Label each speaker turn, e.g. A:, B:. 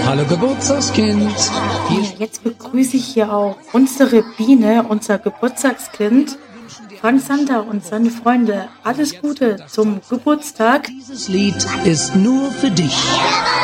A: Hallo Geburtstagskind.
B: Ja, jetzt begrüße ich hier auch unsere Biene, unser Geburtstagskind. Frank Sander und seine Freunde. Alles Gute zum Geburtstag.
A: Dieses Lied ist nur für dich.